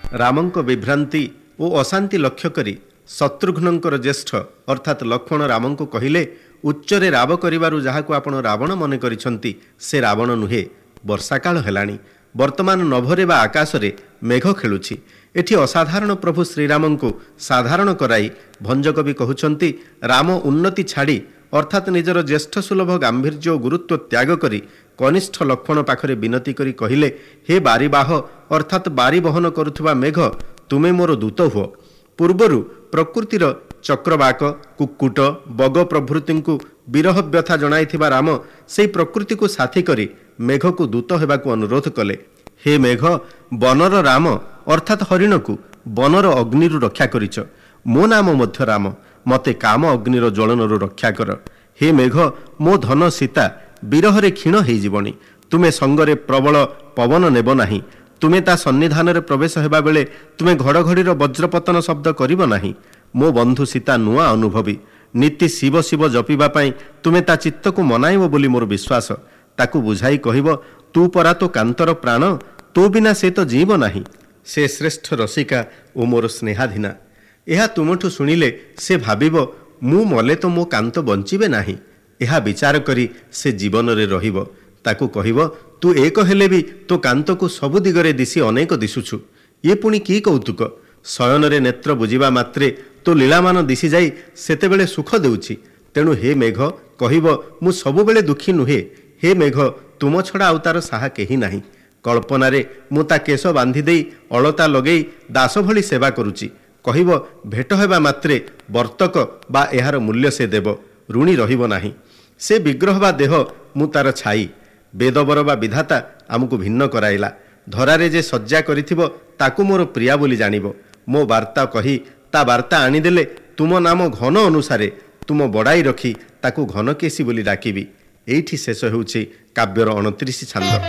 रामंक विभ्रांति और अशांति लक्ष्य करी शत्रुघ्नंकर ज्येष्ठ अर्थात लक्ष्मण राम को कहले उच्चरे राव करिवारु जहाकु आपण रावण मने करिसंती से रावण नुहे। वर्षा काल हेलाणी वर्तमान नभरे बा आकाशरे मेघ खेलुछि। एठी असाधारण प्रभु श्रीराम को साधारण कराई भंजकवि कहउछंती राम उन्नति छाड़ी अर्थात निजर ज्येष्ठ सुलभ गांभीर्य और गुरुत्व त्याग करी कनिष्ठ लक्ष्मण पाखरे विनती करी कहिले हे बारीबाह अर्थात बारी बहन करुथुवा मेघ तुमे मोर दूत हुओ। पूर्वरु प्रकृतिर चक्रवाक कुक्कुट बग प्रभृति को विरह व्यथा जणाइथिबा राम से प्रकृति को साथी करी मेघ को दूत हेबाकु अनुरोध कले। हे मेघ बनर राम अर्थात हरिण को बनर अग्निरु रक्षा करिच। मो नाम मध्य राम मते काम अग्निर ज्वलनरु रक्षा कर। हे मेघ मो धन सीता विरहरे क्षीण हो जीवनी। तुमे संगरे प्रबल पवन नेब नाही। तुमे ता सन्निधान रे प्रवेश हेबा बेले तुमे घड़घड़ीर वज्रपतन शब्द करिब नाही। मो बंधु सीता नुआ अनुभवी नीति शिव शिव जपिबा पाई तुमे ता चित्त को मनाइब बोली मोर विश्वास। ताकू बुझाई कहिब तू परा तो कांतर प्राण तो बिना से तो जीव नाही। से श्रेष्ठ रसिका ओ मोर स्नेहाधीना। यह तुमठु शुणिले से भाबिब मु मले तो मो कांत बंचिबे नाही। यह विचार करी से जीवन रे रहिब। ताकू कहिब तू एक हेले भी तो कांत को सबु दिगरे दिशी अनेक दिशुछु। ये पुणी की कौतुक शयन रे नेत्र बुझिबा मात्रे तो लीलामान दिशी जाई सेतेबेले सुख देउछि। तेणु हे मेघ कहिब मु सबु बेले दुखी नुहे। हे मेघ तुम छड़ा आउ तार साहा केही नाही। कल्पनारे मु ता केश बांधी देई अलता लगेई दास भली सेवा करुछि। कहिब भेट हेबा मात्रे वर्तक बा एहार मूल्य से देव ऋणी रहिब नाही। से विग्रह बा देह मु तार छाई वेदवर बा विधाता आमको भिन्न कराइला। धरारे जे सज्जा करिथिबो ताकू मोर प्रिया बोली जानिबो। मो वार्ता कही ता वार्ता आनिदेले तुम नाम घन अनुसारे तुम बड़ाई रखी ताकू घनकेशी बोली डाकिबी। एइठी शेष हेउछि काव्यर 29 छांद।